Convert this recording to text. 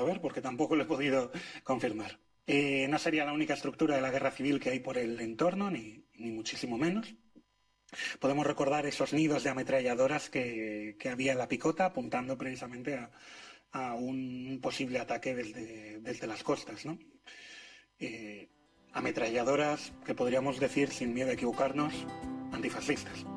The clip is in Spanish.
saber porque tampoco lo he podido confirmar. No sería la única estructura de la guerra civil que hay por el entorno, ni muchísimo menos. Podemos recordar esos nidos de ametralladoras que había en la Picota apuntando precisamente a un posible ataque desde las costas, ¿no? Ametralladoras que podríamos decir, sin miedo a equivocarnos, antifascistas.